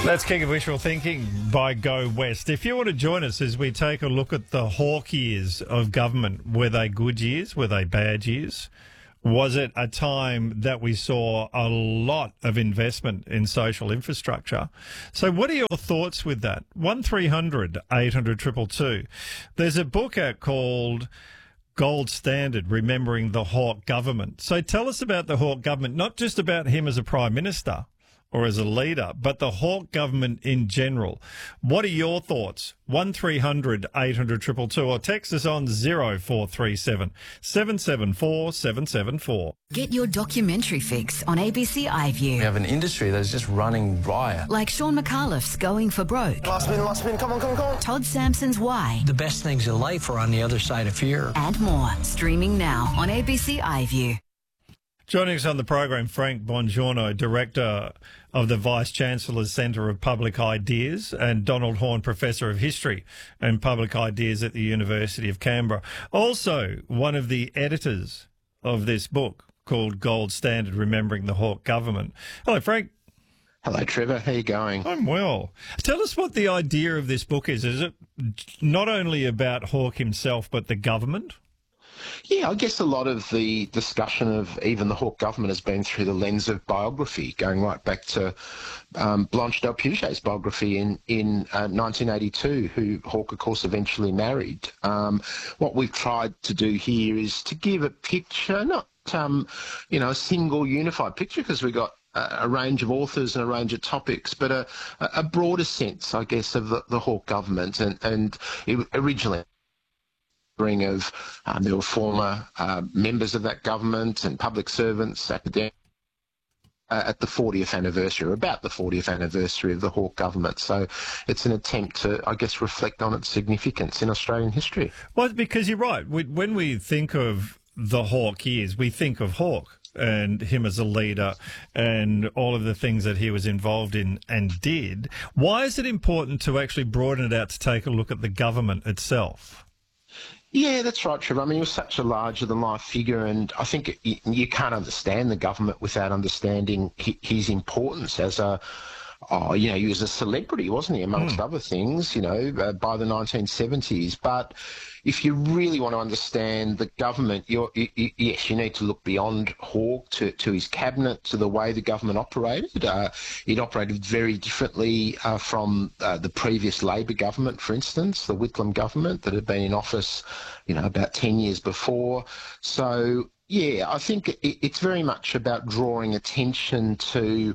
That's King of Wishful Thinking by Go West. If you want to join us as we take a look at the hawk years of government, were they good years? Were they bad years? Was it a time that we saw a lot of investment in social infrastructure? So what are your thoughts with that? 1300 800 222. There's a book out called Gold Standard, Remembering the Hawke Government. So tell us about the Hawke government, not just about him as a Prime Minister or as a leader, but the Hawke government in general. What are your thoughts? 1300 800 222 or text us on 0437 774 774. Get your documentary fix on ABC iView. We have an industry that is just running riot. Like Sean McAuliffe's Going for Broke. Last spin, come on. Todd Sampson's Why. The best things in life are on the other side of fear. And more. Streaming now on ABC iView. Joining us on the program, Frank Bongiorno, Director of the Vice-Chancellor's Centre of Public Ideas, and Donald Horne, Professor of History and Public Ideas at the University of Canberra. Also, one of the editors of this book called Gold Standard, Remembering the Hawke Government. Hello, Frank. Hello, Trevor. How are you going? I'm well. Tell us what the idea of this book is. Is it not only about Hawke himself, but the government? Yeah, I guess a lot of the discussion of even the Hawke government has been through the lens of biography, going right back to Blanche Del Puget's biography in 1982, who Hawke, of course, eventually married. What we've tried to do here is to give a picture, not a single unified picture, because we've got a range of authors and a range of topics, but a broader sense, I guess, of the Hawke government. And it originally of there were former members of that government and public servants, academics, at the 40th anniversary, or about the 40th anniversary of the Hawke government. So it's an attempt to, I guess, reflect on its significance in Australian history. Well, because you're right. When we think of the Hawke years, we think of Hawke and him as a leader and all of the things that he was involved in and did. Why is it important to actually broaden it out to take a look at the government itself? Yeah, that's right, Trevor. I mean, he was such a larger-than-life figure, and I think you can't understand the government without understanding his importance as he was a celebrity, wasn't he, amongst other things, by the 1970s. But if you really want to understand the government, yes, you need to look beyond Hawke to his cabinet, to the way the government operated. It operated very differently from the previous Labor government, for instance, the Whitlam government that had been in office, about 10 years before. So, yeah, I think it's very much about drawing attention to,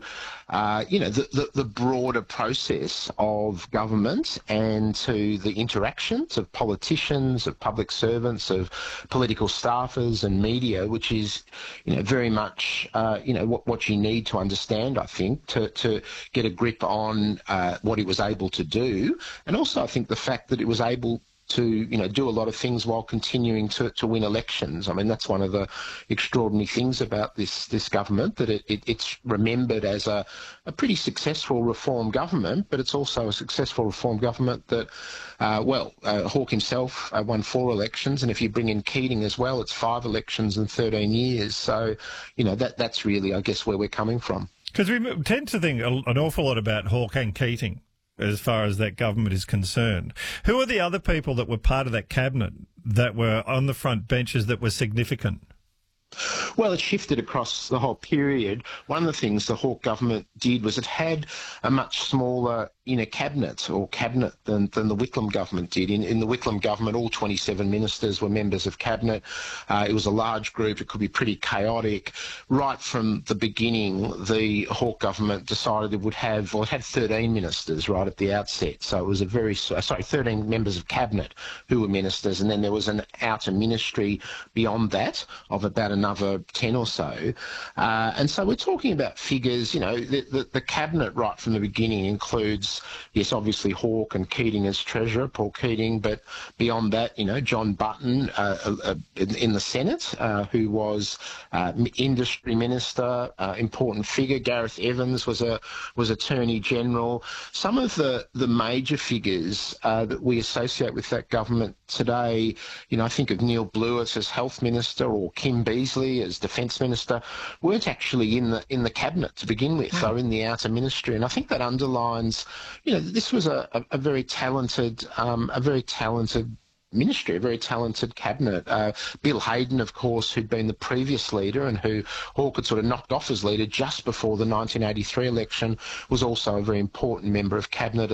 the broader process of government and to the interactions of politicians, of public servants, of political staffers and media, which is, very much, what you need to understand, I think, to get a grip on what he was able to do. And also, I think the fact that it was able to do a lot of things while continuing to win elections. I mean, that's one of the extraordinary things about this government, that it's remembered as a pretty successful reform government, but it's also a successful reform government that, Hawke himself won 4 elections, and if you bring in Keating as well, it's 5 elections in 13 years. So, that's really, I guess, where we're coming from. Because we tend to think an awful lot about Hawke and Keating as far as that government is concerned. Who are the other people that were part of that cabinet that were on the front benches that were significant? Well, it shifted across the whole period. One of the things the Hawke government did was it had a much smaller cabinet than the Whitlam government did. In the Whitlam government, all 27 ministers were members of cabinet. It was a large group. It could be pretty chaotic. Right from the beginning, the Hawke government decided it had 13 ministers right at the outset. So it was 13 members of cabinet who were ministers, and then there was an outer ministry beyond that of about another 10 or so. And so we're talking about figures, the cabinet right from the beginning includes, yes, obviously Hawke and Keating as Treasurer, Paul Keating, but beyond that, John Button in the Senate, who was Industry Minister, important figure. Gareth Evans was Attorney General. Some of the major figures that we associate with that government today, I think of Neil Blewett as Health Minister, or Kim Beazley Beazley as Defence Minister weren't actually in the cabinet to begin with. They were in the outer ministry, and I think that underlines, this was a very talented ministry, a very talented cabinet. Bill Hayden, of course, who'd been the previous leader and who Hawke had sort of knocked off as leader just before the 1983 election, was also a very important member of cabinet